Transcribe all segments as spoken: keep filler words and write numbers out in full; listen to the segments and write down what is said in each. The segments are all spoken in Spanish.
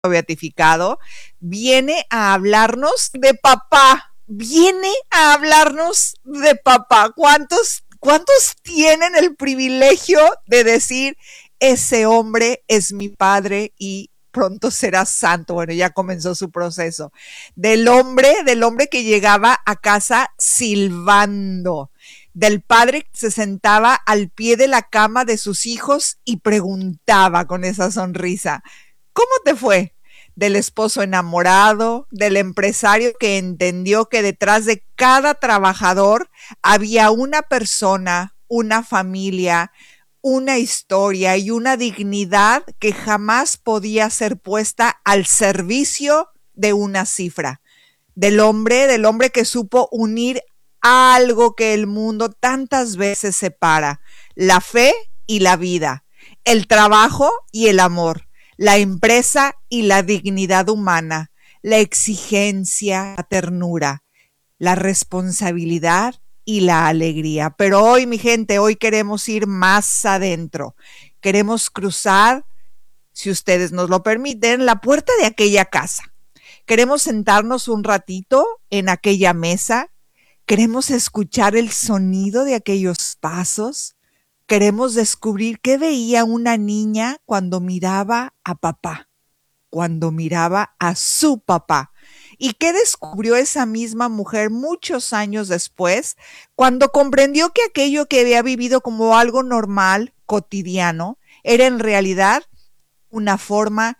beatificado, viene a hablarnos de papá, viene a hablarnos de papá. ¿Cuántos, cuántos tienen el privilegio de decir, ese hombre es mi padre y pronto será santo? Bueno, ya comenzó su proceso. Del hombre, del hombre que llegaba a casa silbando, del padre que se sentaba al pie de la cama de sus hijos y preguntaba con esa sonrisa, ¿cómo te fue? Del esposo enamorado, del empresario que entendió que detrás de cada trabajador había una persona, una familia, una historia y una dignidad que jamás podía ser puesta al servicio de una cifra. Del hombre, del hombre que supo unir algo que el mundo tantas veces separa, la fe y la vida, el trabajo y el amor, la empresa y la dignidad humana, la exigencia, la ternura, la responsabilidad y la alegría. Pero hoy, mi gente, hoy queremos ir más adentro. Queremos cruzar, si ustedes nos lo permiten, la puerta de aquella casa. Queremos sentarnos un ratito en aquella mesa. Queremos escuchar el sonido de aquellos pasos. Queremos descubrir qué veía una niña cuando miraba a papá, cuando miraba a su papá. ¿Y qué descubrió esa misma mujer muchos años después, cuando comprendió que aquello que había vivido como algo normal, cotidiano, era en realidad una forma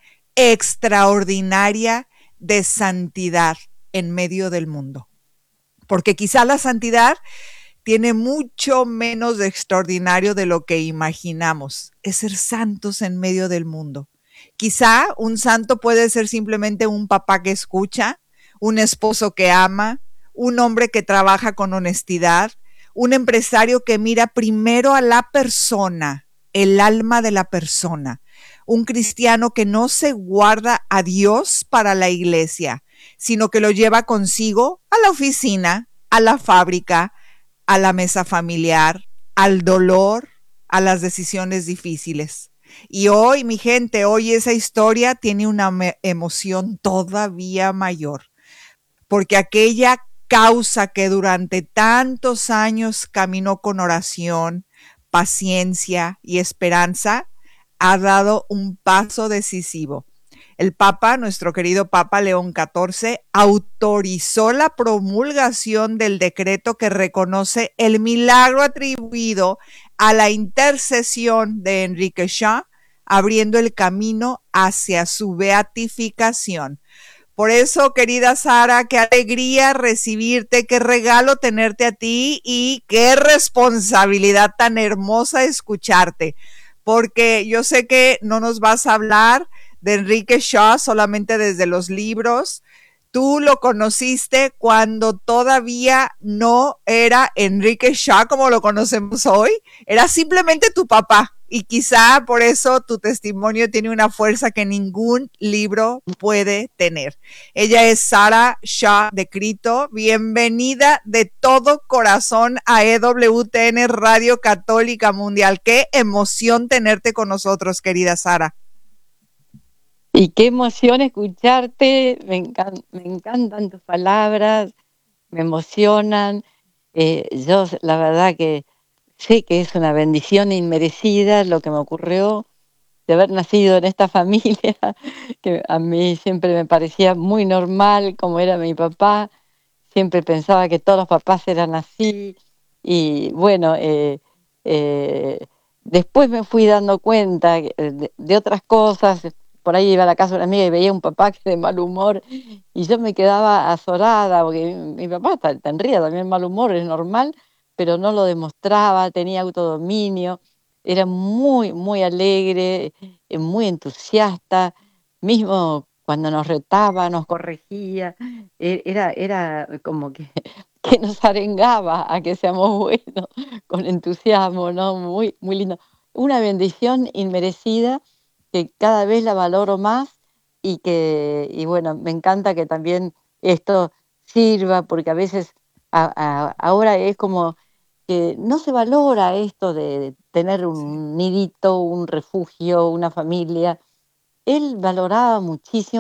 extraordinaria de santidad en medio del mundo? Porque quizá la santidad tiene mucho menos de extraordinario de lo que imaginamos. Es ser santos en medio del mundo. Quizá un santo puede ser simplemente un papá que escucha, un esposo que ama, un hombre que trabaja con honestidad, un empresario que mira primero a la persona, el alma de la persona, un cristiano que no se guarda a Dios para la iglesia, sino que lo lleva consigo a la oficina, a la fábrica, a la mesa familiar, al dolor, a las decisiones difíciles. Y hoy, mi gente, hoy esa historia tiene una emoción todavía mayor, porque aquella causa que durante tantos años caminó con oración, paciencia y esperanza, ha dado un paso decisivo. El Papa, nuestro querido Papa León catorce, autorizó la promulgación del decreto que reconoce el milagro atribuido a la intercesión de Enrique Shaw, abriendo el camino hacia su beatificación. Por eso, querida Sara, qué alegría recibirte, qué regalo tenerte a ti y qué responsabilidad tan hermosa escucharte, porque yo sé que no nos vas a hablar de Enrique Shaw solamente desde los libros. Tú lo conociste cuando todavía no era Enrique Shaw como lo conocemos hoy, era simplemente tu papá. Y quizá por eso tu testimonio tiene una fuerza que ningún libro puede tener. Ella es Sara Shaw de Crito. Bienvenida de todo corazón a E W T N Radio Católica Mundial. Qué emoción tenerte con nosotros, querida Sara. Y qué emoción escucharte, me, encan- me encantan tus palabras, me emocionan. Eh, yo la verdad que sé que es una bendición inmerecida lo que me ocurrió de haber nacido en esta familia, que a mí siempre me parecía muy normal como era mi papá, siempre pensaba que todos los papás eran así, y bueno, eh, eh, después me fui dando cuenta eh, de, de otras cosas. Por ahí iba a la casa de una amiga y veía un papá que de mal humor, y yo me quedaba azorada, porque mi, mi papá ta- tendría también mal humor, es normal, pero no lo demostraba, tenía autodominio, era muy, muy alegre, eh, muy entusiasta, mismo cuando nos retaba, nos corregía, e- era, era como que, que nos arengaba a que seamos buenos, con entusiasmo, ¿no? Muy, muy lindo. Una bendición inmerecida que cada vez la valoro más y que, y bueno, me encanta que también esto sirva, porque a veces a- a- ahora es como que no se valora esto de tener Sí. un nidito, un refugio, una familia. él valoraba muchísimo